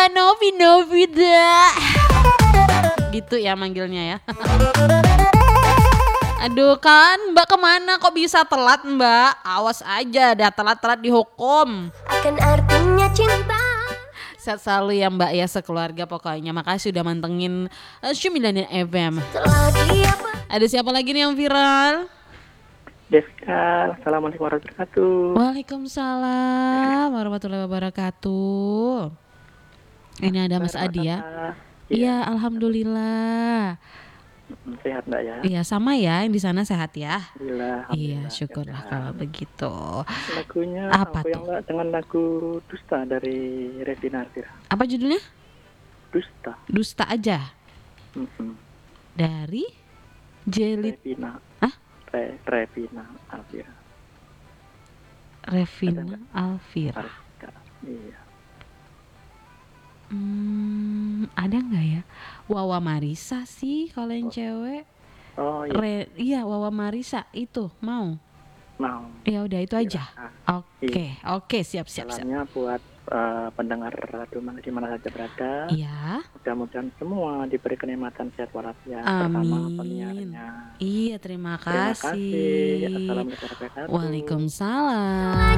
Novi Novida. Gitu ya manggilnya ya. Aduh kan Mbak kemana kok bisa telat Mbak? Awas aja dah telat-telat dihukum. Akan artinya cinta. Sehat selalu ya Mbak ya sekeluarga pokoknya. Makasih sudah mantengin Syumilanian FM. Ada siapa lagi nih yang viral? Deska, assalamualaikum warahmatullahi wabarakatuh. Waalaikumsalam warahmatullahi wabarakatuh. Ini ada Mas Adi ya. Iya, alhamdulillah. Sehat Mbak ya? Iya, sama ya, yang di sana sehat ya. Alhamdulillah. Iya, syukurlah kalau begitu. Lagunya apa tuh? Yang Mbak dengan lagu Dusta dari Revina Alvira. Apa judulnya? Dusta. Dusta aja. Dari Jelit. Revina. Hah? Revina Alvira. Revina Alvira. Iya. Ada nggak ya? Wawa Marisa sih kalau yang cewek. Oh iya. Iya Wawa Marisa itu mau. Ya udah itu aja. Oke, siap. Salamnya buat pendengar radio di mana saja berada. Iya. Mudah-mudahan semua diberi kenikmatan sehat walafiat bersama penyiarnya. Iya, terima kasih. Assalamualaikum warahmatullahi wabarakatuh. Waalaikumsalam.